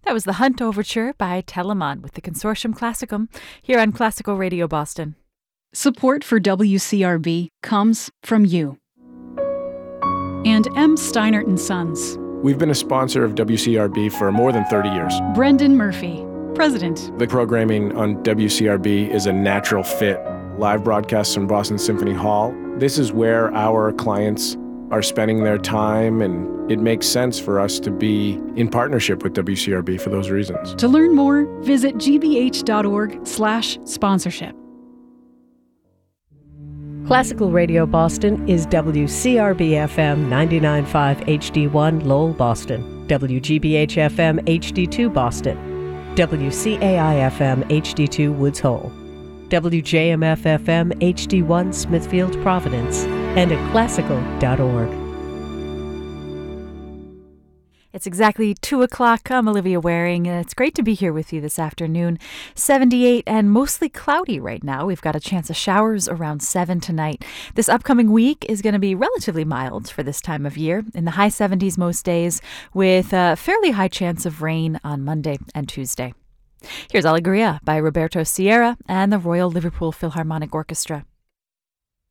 That was the Hunt Overture by Telemann with the Consortium Classicum here on Classical Radio Boston. Support for WCRB comes from you. And M. Steinert & Sons. We've been a sponsor of WCRB for more than 30 years. Brendan Murphy, President. The programming on WCRB is a natural fit. Live broadcasts from Boston Symphony Hall. This is where our clients are spending their time, and it makes sense for us to be in partnership with WCRB for those reasons. To learn more, visit gbh.org/sponsorship. Classical Radio Boston is WCRB-FM 99.5 HD1 Lowell, Boston, WGBH-FM HD2 Boston, WCAI-FM HD2 Woods Hole, WJMF-FM HD1 Smithfield, Providence, and at classical.org. It's exactly 2 o'clock. I'm Olivia Waring, and it's great to be here with you this afternoon. 78 and mostly cloudy right now. We've got a chance of showers around 7 tonight. This upcoming week is going to be relatively mild for this time of year, in the high 70s most days, with a fairly high chance of rain on Monday and Tuesday. Here's Allegria by Roberto Sierra and the Royal Liverpool Philharmonic Orchestra.